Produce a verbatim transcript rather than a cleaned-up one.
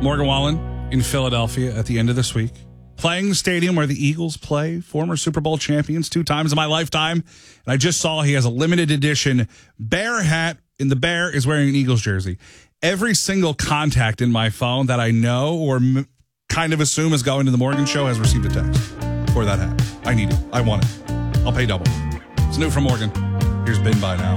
Morgan Wallen in Philadelphia at the end of this week, playing the stadium where the Eagles play, former Super Bowl champions two times in my lifetime. And I just saw he has a limited edition bear hat, and the bear is wearing an Eagles jersey. Every single contact in my phone that I know or m- kind of assume is going to the Morgan Show has received a text for that hat. I need it. I want it. I'll pay double. It's new from Morgan. Here's Bin By Now.